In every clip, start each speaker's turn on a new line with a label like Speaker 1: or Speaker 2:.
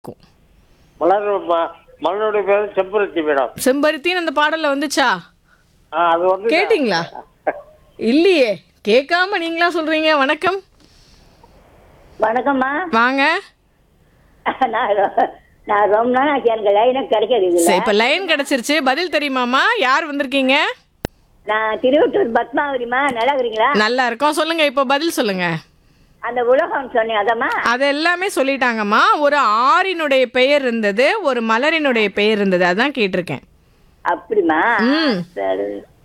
Speaker 1: இருக்கும்.
Speaker 2: மலர் மலருடைய பேர் செம்பருத்தி மேடம்.
Speaker 1: செம்பருத்தின்னு அந்த பாடல்ல வந்துச்சா?
Speaker 2: அது வந்து
Speaker 1: கேட்டிங்களா? இல்லையே, கேட்காம நீங்களா சொல்றீங்க. வணக்கம்.
Speaker 3: வணக்கம்மா.
Speaker 1: வாங்க.
Speaker 3: நான் ரொம்ப நாள் எனக்கு லைனே கிடைக்காது
Speaker 1: சரி,
Speaker 3: இதுல.
Speaker 1: இப்ப லைன் கிடைச்சிருச்சு. பதில் தெரியுமாமா? யார் வந்திருக்கீங்க?
Speaker 3: நான் திருவட்டூர் பத்மாவதிமா. நல்லா இருக்கிறீங்களா?
Speaker 1: நல்லா இருக்கோம். சொல்லுங்க, இப்போ பதில் சொல்லுங்க.
Speaker 3: அந்த உலகம் சொன்னேன் அதம்மா.
Speaker 1: அது எல்லாமே சொல்லிட்டாங்கம்மா. ஒரு ஆறினுடைய பெயர் இருந்தது, ஒரு மலரினுடைய பெயர் இருந்தது. அதான் கேட்டிருக்கேன்.
Speaker 3: அப்படிமா?
Speaker 1: ம்.
Speaker 3: சரி,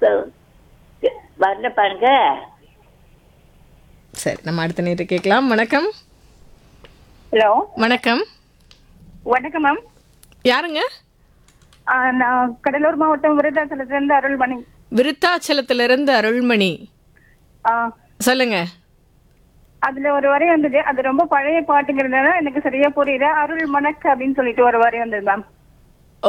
Speaker 3: வரல பாருங்க.
Speaker 1: சரி, நம்ம அடுத்த நேரத்தை கேட்கலாம். வணக்கம்.
Speaker 4: ஹலோ,
Speaker 1: வணக்கம்.
Speaker 4: வணக்கம் மேம்.
Speaker 1: யாருங்க?
Speaker 4: நான் கடலூர் மாவட்டம் விருதாச்சலத்திலிருந்து அருள்மணி.
Speaker 1: விருத்தாச்சலத்திலிருந்து அருள்மணி.
Speaker 4: ஆ,
Speaker 1: சொல்லுங்க.
Speaker 4: அதுல ஒரு வரி வந்தது. அது ரொம்ப பழைய பாட்டுங்கிறதுனால எனக்கு சரியா புரியல. அருள் மணக்கு அப்படின்னு சொல்லிட்டு ஒரு வரி வந்தது மேம்.
Speaker 1: ஓ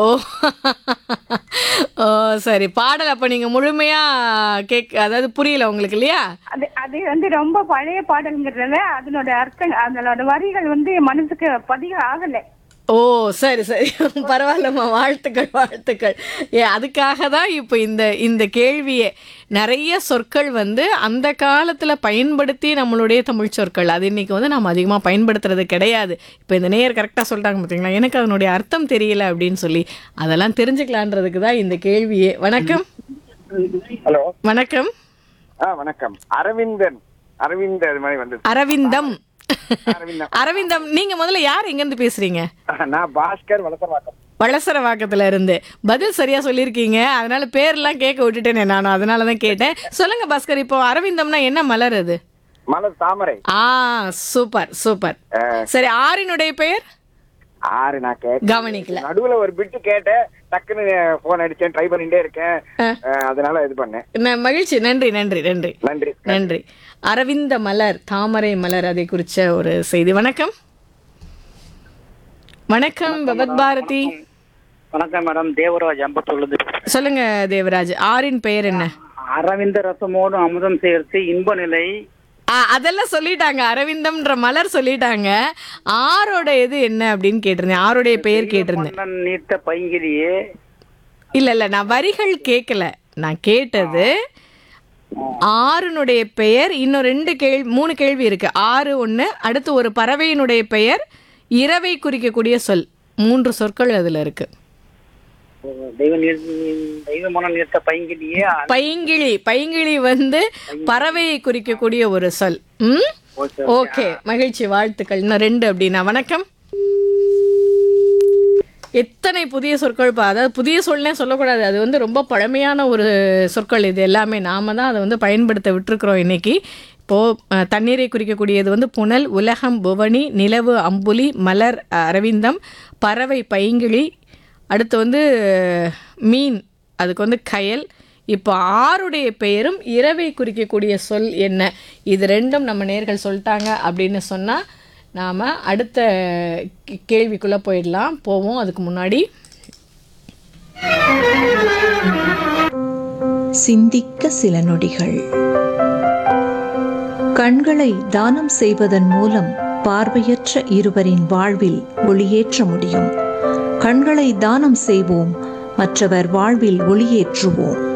Speaker 1: ஓ, சரி. பாடல் அப்ப நீங்க முழுமையா அதாவது புரியல உங்களுக்கு, இல்லையா?
Speaker 4: அது அது வந்து ரொம்ப பழைய பாடல்ங்கிறதுனால அதனோட அர்த்தம், அதனோட வரிகள் வந்து மனசுக்கு பதிக ஆகலை.
Speaker 1: ஓ, சரி சரி, பரவாயில்லம்மா. வாழ்த்துக்கள் வாழ்த்துக்கள். அதுக்காக தான் இப்போ இந்த கேள்வியே. நிறைய சொற்கள் வந்து அந்த காலத்தில் பயன்படுத்தி நம்மளுடைய தமிழ் சொற்கள் அது இன்னைக்கு வந்து நம்ம அதிகமாக பயன்படுத்துறது கிடையாது. இப்போ இந்த நேயர் கரெக்டாக சொல்லிட்டாங்க பார்த்தீங்களா, எனக்கு அதனுடைய அர்த்தம் தெரியல அப்படின்னு சொல்லி. அதெல்லாம் தெரிஞ்சுக்கலான்றதுக்கு தான் இந்த கேள்வியே. வணக்கம்.
Speaker 2: ஹலோ,
Speaker 1: வணக்கம்.
Speaker 2: வணக்கம். அரவிந்தன். அரவிந்த் அது மாதிரி வந்து
Speaker 1: அரவிந்தம்.
Speaker 2: அரவிந்தம்.
Speaker 1: அரவிந்தம், நீங்க முதல்ல யார், எங்க இருந்து பேசுறீங்க?
Speaker 2: நான் பாஸ்கர் வளசரவாக்கம்.
Speaker 1: வளசரவாக்கத்துல இருந்து. பதில் சரியா சொல்லியிருக்கீங்க. அதனால பேர்லாம் கேட்க விட்டுட்டேனே நானும், அதனாலதான் கேட்டேன். சொல்லுங்க பாஸ்கர், இப்போ அரவிந்தம்னா என்ன மலர் அது?
Speaker 2: மலர் தாமரை.
Speaker 1: Super super. சரி, ஆறினுடைய பெயர்?
Speaker 2: ஆறு நான்
Speaker 1: கவனிக்கல.
Speaker 2: நடுவுல ஒரு பிட்டு கேட்டேன், டக்குன்னு போன் அடிச்சேன், ட்ரை பண்ணிட்டே இருக்கேன், அதனால இது பண்ணேன்.
Speaker 1: மகிழ்ச்சி. நன்றி நன்றி நன்றி
Speaker 2: நன்றி
Speaker 1: நன்றி. அரவிந்த மலர், தாமரை மலர், அதை குறிச்ச ஒரு செய்தி. வணக்கம். வணக்கம் பகவத் பாரதி.
Speaker 5: வணக்கம் மேடம். தேவராஜ் அம்பத்தூர்லேருந்து.
Speaker 1: சொல்லுங்க தேவராஜ், ஆறின் பெயர் என்ன?
Speaker 5: அரவிந்த ரசமோடு அமுதம் சேர்த்து இன்ப நிலை.
Speaker 1: அதெல்லாம் சொல்லிட்டாங்க. அரவிந்தம்ன்ற மலர் சொல்லிட்டாங்க. ஆரோட இது என்ன அப்படின்னு கேட்டிருந்தேன். ஆருடைய பெயர் கேட்டிருந்தேன்.
Speaker 5: நீர்த்த பைங்கிலியே.
Speaker 1: இல்ல, நான் வரிகள் கேட்கல. நான் கேட்டது ஆறுனுடைய பெயர். இன்னும் 3 கேள்வி இருக்கு. ஆறு ஒண்ணு, அடுத்து ஒரு பறவையினுடைய பெயர், இரவை குறிக்கக்கூடிய சொல். 3 சொற்கள் அதுல இருக்கு.
Speaker 5: தெய்வமான நீர்த்த பைங்கிலியே.
Speaker 1: பைங்கிளி. பைங்கிளி வந்து பறவையை குறிக்கக்கூடிய ஒரு சொல். ஓகே, மகிழ்ச்சி, வாழ்த்துக்கள். இன்னும் 2 அப்படின்னா. வணக்கம். எத்தனை புதிய சொற்கள். அதாவது புதிய சொல்லே சொல்லக்கூடாது, அது வந்து ரொம்ப பழமையான ஒரு சொற்கள். இது எல்லாமே நாம தான் அதை வந்து பயன்படுத்த விட்டுருக்குறோம் இன்னைக்கு. இப்போது தண்ணீரை குறிக்கக்கூடியது வந்து புனல், உலகம் புவனி, நிலவு அம்புலி, மலர் அரவிந்தம், பறவை பைங்கிளி, அடுத்து வந்து மீன், அதுக்கு வந்து கயல். இப்போ ஆருடைய பெயரும் இரவை குறிக்கக்கூடிய சொல் என்ன? இது 2ம் நம்ம நேர்கள் சொல்லிட்டாங்க அப்படின்னு சொன்னால் நாம் அடுத்த கேள்விக்குள்ளே போவோம். அதுக்கு முன்னாடி
Speaker 6: சிந்திக்க சில நொடிகள். கண்களை தானம் செய்வதன் மூலம் பார்வையற்ற இருவரின் வாழ்வில் ஒளியேற்ற முடியும். கண்களை தானம் செய்வோம், மற்றவர் வாழ்வில் ஒளியேற்றுவோம்.